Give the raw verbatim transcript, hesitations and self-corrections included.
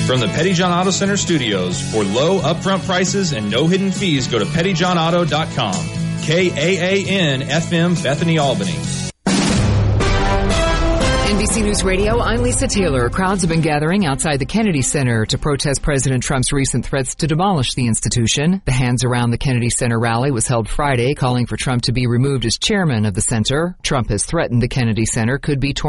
From the Petty John Auto Center studios, for low upfront prices and no hidden fees, go to petty john auto dot com. K A A N F M, Bethany, Albany. N B C News Radio, I'm Lisa Taylor. Crowds have been gathering outside the Kennedy Center to protest President Trump's recent threats to demolish the institution. The Hands Around the Kennedy Center rally was held Friday, calling for Trump to be removed as chairman of the center. Trump has threatened the Kennedy Center could be torn